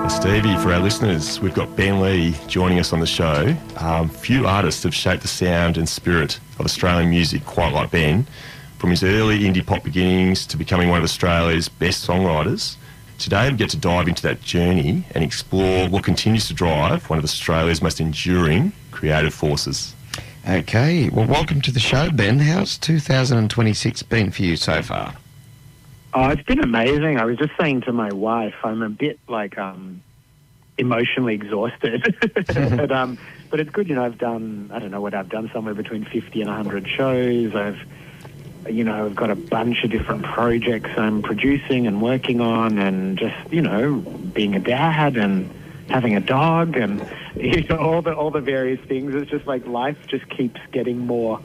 Stevie, for our listeners, we've got Ben Lee joining us on the show. Few artists have shaped the sound and spirit of Australian music quite like Ben. From his early indie pop beginnings to becoming one of Australia's best songwriters, today we get to dive into that journey and explore what continues to drive one of Australia's most enduring creative forces. Okay, well, welcome to the show, Ben. How's 2026 been for you so far? Oh, it's been amazing. I was just saying to my wife, I'm a bit emotionally exhausted, but it's good. I've done, somewhere between 50 and 100 shows. I've got a bunch of different projects I'm producing and working on, and just, being a dad and having a dog and all the various things. It's just like life just keeps getting more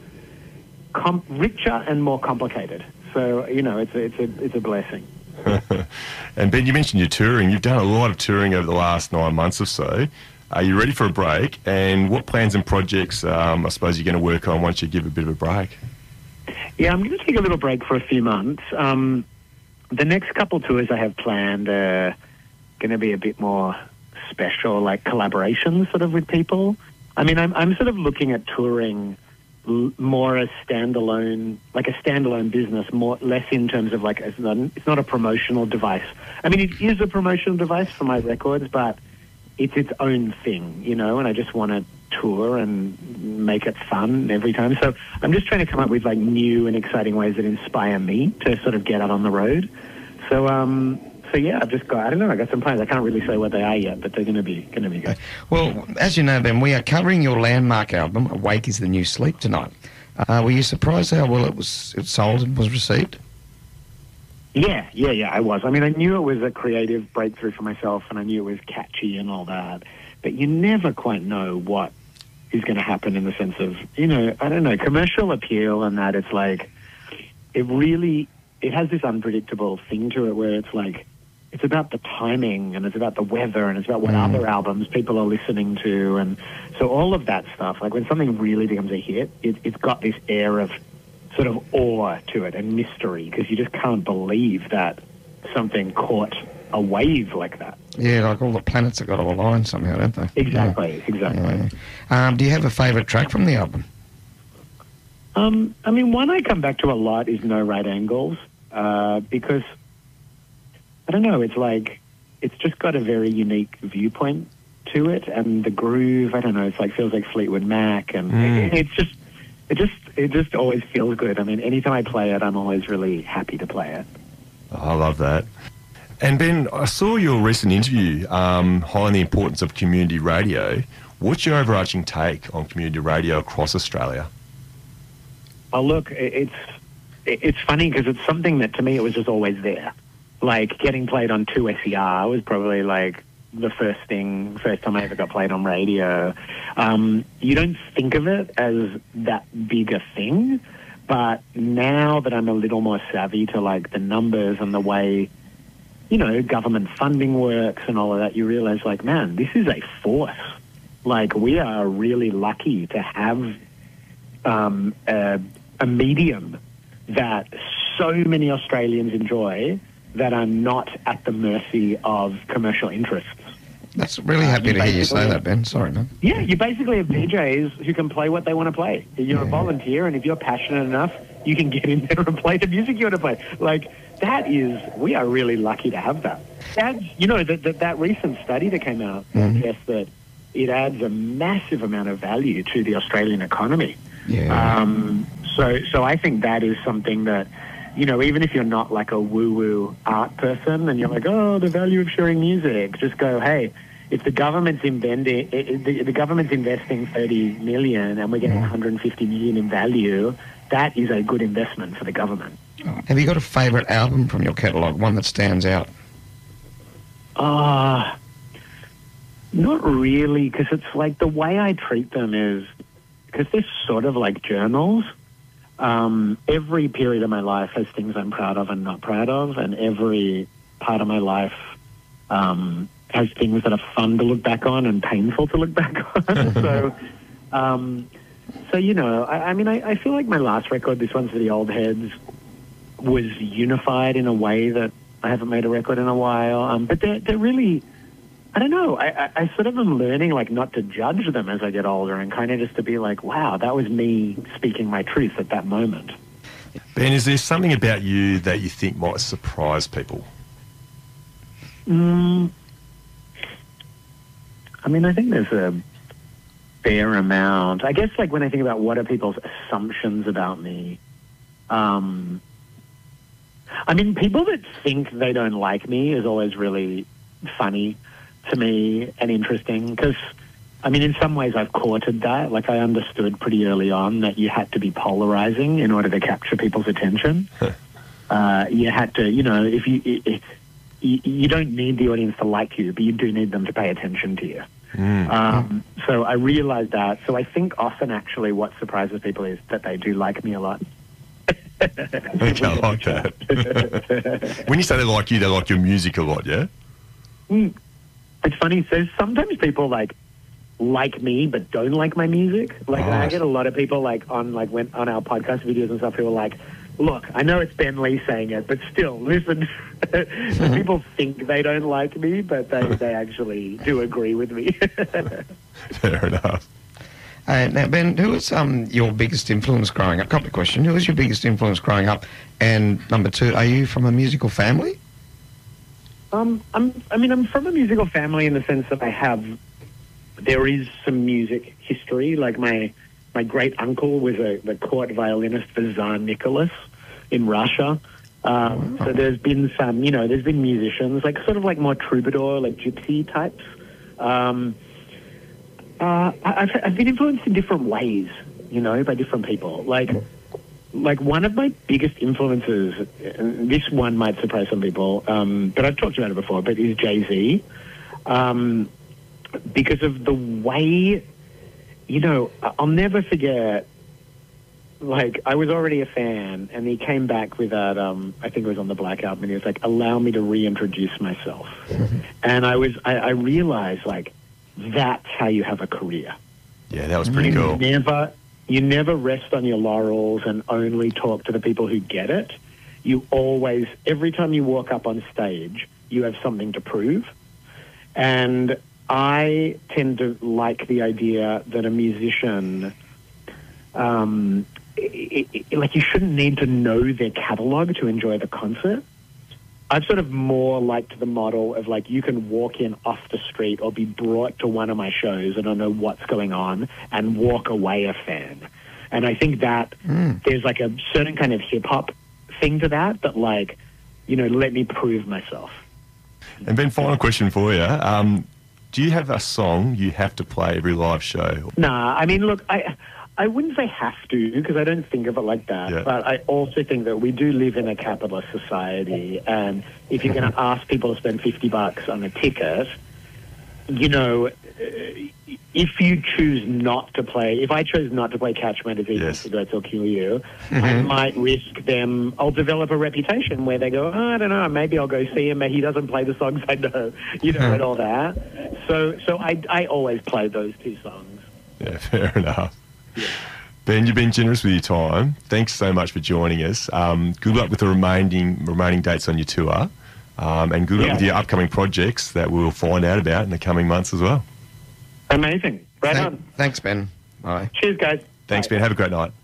richer and more complicated. So, it's a blessing. And Ben, you mentioned your touring. You've done a lot of touring over the last 9 months or so. Are you ready for a break? And what plans and projects, I suppose, you're going to work on once you give a bit of a break? Yeah, I'm going to take a little break for a few months. The next couple tours I have planned are going to be a bit more special, like collaborations sort of with people. I mean, I'm sort of looking at touring more as standalone, like a standalone business, less in terms of like it's not a promotional device. I mean, it is a promotional device for my records, but it's its own thing, and I just want to tour and make it fun every time. So I'm just trying to come up with like new and exciting ways that inspire me to sort of get out on the road. So yeah, I got some plans. I can't really say what they are yet, but they're going to be good. Well, as you know, Ben, we are covering your landmark album, Awake is the New Sleep, tonight. Were you surprised how well it sold and was received? Yeah, I was. I mean, I knew it was a creative breakthrough for myself, and I knew it was catchy and all that, but you never quite know what is going to happen in the sense of, I don't know, commercial appeal, and that it's like, it has this unpredictable thing to it where it's like, it's about the timing, and it's about the weather, and it's about what other albums people are listening to, and so all of that stuff, like when something really becomes a hit, it's got this air of sort of awe to it and mystery, because you just can't believe that something caught a wave like that. Yeah, like all the planets have got to align somehow, don't they? Exactly. Do you have a favourite track from the album? I mean, one I come back to a lot is No Right Angles, because I don't know, it's like, it's just got a very unique viewpoint to it, and the groove, I don't know, it's like, feels like Fleetwood Mac, and it just always feels good. I mean, anytime I play it, I'm always really happy to play it. Oh, I love that. And Ben, I saw your recent interview highlighting the importance of community radio. What's your overarching take on community radio across Australia? Oh, look, it's funny because it's something that to me it was just always there. Like getting played on 2SER was probably like the first time I ever got played on radio. You don't think of it as that big a thing, but now that I'm a little more savvy to like the numbers and the way, government funding works and all of that, you realize like, man, this is a force. Like we are really lucky to have a medium that so many Australians enjoy that are not at the mercy of commercial interests. That's really happy to hear you say that, Ben. Sorry, man. Yeah, you basically have DJs who can play what they want to play. You're a volunteer, and if you're passionate enough, you can get in there and play the music you want to play. Like, we are really lucky to have that. That recent study that came out suggests that it adds a massive amount of value to the Australian economy. Yeah. So I think that is something that, even if you're not like a woo-woo art person and you're like, oh, the value of sharing music, just go, hey, if the government's the government's investing 30 million and we're getting 150 million in value, that is a good investment for the government. Have you got a favourite album from your catalogue, one that stands out? Not really, because it's like the way I treat them is, because they're sort of like journals. Every period of my life has things I'm proud of and not proud of, and every part of my life has things that are fun to look back on and painful to look back on. I feel like my last record, this one's for the Old Heads, was unified in a way that I haven't made a record in a while. But they're really, I don't know. I sort of am learning, like, not to judge them as I get older and kind of just to be like, wow, that was me speaking my truth at that moment. Ben, is there something about you that you think might surprise people? I mean, I think there's a fair amount. I guess, like, when I think about what are people's assumptions about me, I mean, people that think they don't like me is always really funny to me and interesting because, I mean, in some ways I've courted that. Like, I understood pretty early on that you had to be polarizing in order to capture people's attention. You had to, you know, if you don't need the audience to like you, but you do need them to pay attention to you. So I realized that. So I think often actually what surprises people is that they do like me a lot. Okay, I like that. When you say they like you, they like your music a lot, yeah? It's funny. So sometimes people like me but don't like my music. Like I get a lot of people like on our podcast videos and stuff who are like, look, I know it's Ben Lee saying it, but still, listen. People think they don't like me, but they actually do agree with me. Fair enough. Now, Ben, who was your biggest influence growing up? Couple of questions. Who was your biggest influence growing up? And number two, are you from a musical family? I'm from a musical family in the sense that there is some music history. Like my great uncle was the court violinist for Tsar Nicholas in Russia. So there's been some, there's been musicians, like sort of like more troubadour, like gypsy types. I've been influenced in different ways, by different people. Like one of my biggest influences, and this one might surprise some people, but I've talked about it before, but is Jay-Z. Because of the way, I'll never forget, like, I was already a fan, and he came back with that, I think it was on the Black Album, and he was like, allow me to reintroduce myself. And I realized, like, that's how you have a career. Yeah, that was pretty cool. You never rest on your laurels and only talk to the people who get it. You always, every time you walk up on stage, you have something to prove. And I tend to like the idea that a musician, like, you shouldn't need to know their catalog to enjoy the concert. I've sort of more liked the model of, like, you can walk in off the street or be brought to one of my shows and I know what's going on and walk away a fan. And I think that there's, like, a certain kind of hip-hop thing to that, like, let me prove myself. And Ben, final question for you. Do you have a song you have to play every live show? Nah, I mean, look, I wouldn't say have to, because I don't think of it like that. Yeah. But I also think that we do live in a capitalist society, and if you're going to ask people to spend $50 on a ticket, if you choose not to play, if I chose not to play Catch My Disease, Cigarettes Will Kill You, I might risk them. I'll develop a reputation where they go, I don't know, maybe I'll go see him, but he doesn't play the songs I know, and all that. So I always play those two songs. Yeah, fair enough. Yeah. Ben, you've been generous with your time. Thanks so much for joining us. Good luck with the remaining dates on your tour, and good luck with your upcoming projects that we'll find out about in the coming months as well. Amazing. Right on. Thanks, Ben. Bye. Cheers, guys. Thanks, Ben. Have a great night.